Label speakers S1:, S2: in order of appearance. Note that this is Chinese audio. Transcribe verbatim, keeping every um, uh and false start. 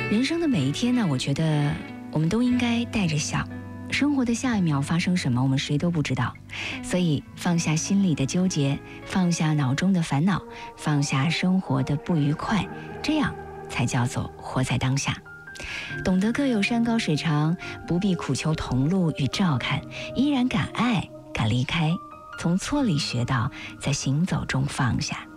S1: 人生的每一天呢，我觉得我们都应该带着笑。生活的下一秒发生什么，我们谁都不知道，所以放下心里的纠结，放下脑中的烦恼，放下生活的不愉快，这样才叫做活在当下。懂得各有山高水长，不必苦求同路与照看，依然敢爱敢离开，从错里学到在行走中放下。